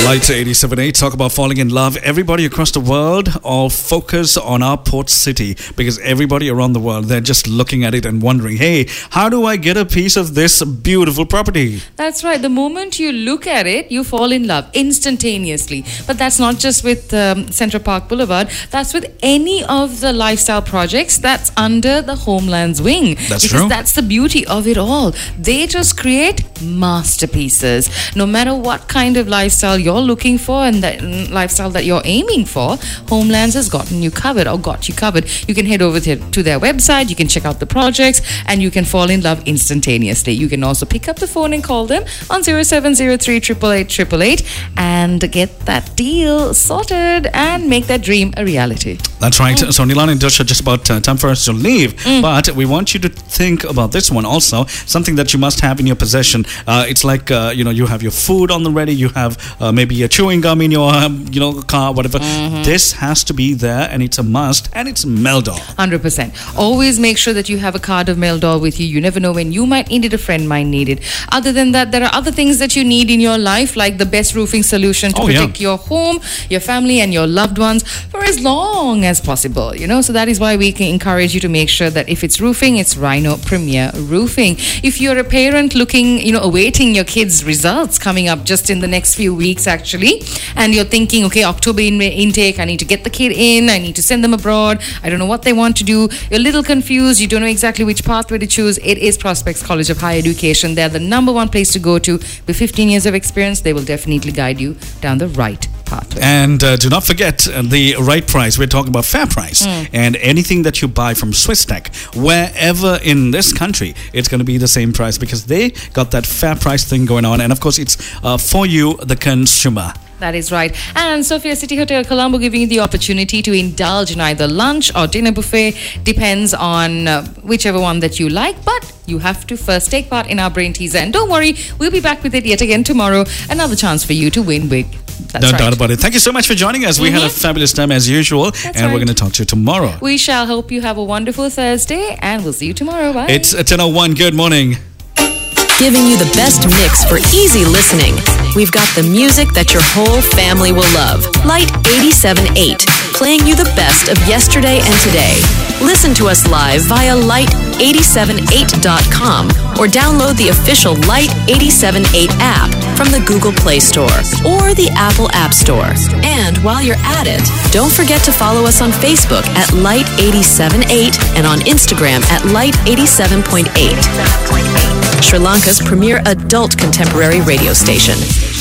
Light 87.8, talk about falling in love. Everybody across the world all focus on our port city because everybody around the world, they're just looking at it and wondering, hey, how do I get a piece of this beautiful property? That's right. The moment you look at it, you fall in love instantaneously. But that's not just with Central Park Boulevard. That's with any of the lifestyle projects that's under the Homeland's wing. That's because true. That's the beauty of it all. They just create masterpieces. No matter what kind of lifestyle you're looking for and that lifestyle that you're aiming for, Homelands has gotten you covered or got you covered. You can head over to their website, you can check out the projects, and you can fall in love instantaneously. You can also pick up the phone and call them on 0703 888 888 and get that deal sorted and make that dream a reality. That's right. So Nilan and Josh are just about time for us to leave. But we want you to think about this one also. Something that you must have in your possession. It's like, you have your food on the ready. You have maybe a chewing gum in your, car, whatever. This has to be there and it's a must. And it's Meldor. 100%. Always make sure that you have a card of Meldor with you. You never know when you might need it, a friend might need it. Other than that, there are other things that you need in your life, like the best roofing solution to protect your home, your family, and your loved ones for as long as possible. So that is why we can encourage you to make sure that if it's roofing, it's Rhino Premier Roofing. If you're a parent looking, awaiting your kids' results coming up just in the next few weeks, actually, and you're thinking, okay, October intake, I need to get the kid in, I need to send them abroad, I don't know what they want to do, you're a little confused, you don't know exactly which pathway to choose, it is Prospects College of Higher Education. They're the number one place to go to. With 15 years of experience, they will definitely guide you down the right pathway. And do not forget the right price. We're talking about fair price. And anything that you buy from Swisstech, wherever in this country, it's going to be the same price because they got that fair price thing going on. And of course, it's for you, the consumer. That is right. And Sophia City Hotel Colombo giving you the opportunity to indulge in either lunch or dinner buffet. Depends on whichever one that you like. But you have to first take part in our brain teaser. And don't worry, we'll be back with it yet again tomorrow. Another chance for you to win big. No doubt about it. Thank you so much for joining us. We had a fabulous time as usual. We're going to talk to you tomorrow. We shall. Hope you have a wonderful Thursday. And we'll see you tomorrow. Bye. It's 10:01. Good morning. Giving you the best mix for easy listening. We've got the music that your whole family will love. Light 87.8, playing you the best of yesterday and today. Listen to us live via light878.com or download the official Light 87.8 app from the Google Play Store or the Apple App Store. And while you're at it, don't forget to follow us on Facebook at Light 87.8 and on Instagram at Light 87.8. Sri Lanka's premier adult contemporary radio station.